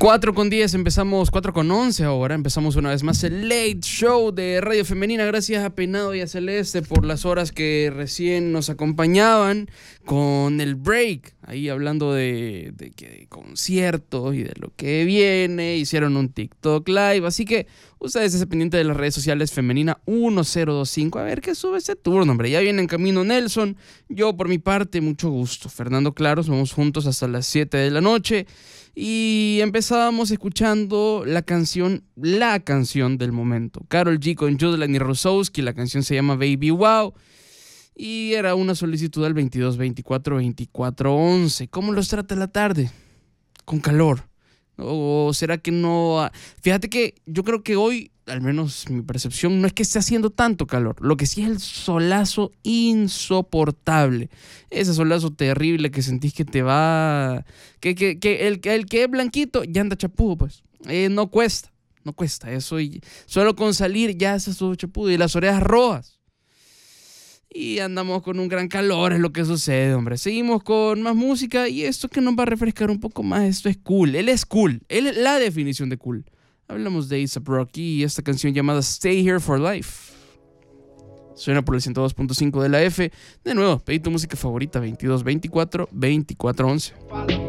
4:10 empezamos, 4:11 ahora, empezamos una vez más el Late Show de Radio Femenina. Gracias a Peinado y a Celeste por las horas que recién nos acompañaban con el break, ahí hablando de conciertos y de lo que viene. Hicieron un TikTok Live, así que ustedes estén pendientes de las redes sociales Femenina 1025, a ver qué sube ese turno, hombre. Ya viene en camino Nelson, yo por mi parte, mucho gusto. Fernando Claros, vamos juntos hasta las 7 de la noche. Y empezábamos escuchando la canción del momento. Karol G con Jodlin y Rosowski, la canción se llama Baby Wow. Y era una solicitud al 22 24 24 11. ¿Cómo los trata la tarde? Con calor. ¿O será que no? Fíjate que yo creo que hoy, al menos mi percepción, no es que esté haciendo tanto calor. Lo que sí es el solazo insoportable. Ese solazo terrible que sentís que te va... Que el que es blanquito ya anda chapudo, pues. No cuesta eso. Y solo con salir ya se todo chapudo. Y las orejas rojas. Y andamos con un gran calor, es lo que sucede, hombre. Seguimos con más música y esto que nos va a refrescar un poco más. Esto es cool. Él es cool. Él es la definición de cool. Hablamos de A$AP Rocky y esta canción llamada Stay Here for Life. Suena por el 102.5 de la F. De nuevo, pedí tu música favorita 22 24 24 11.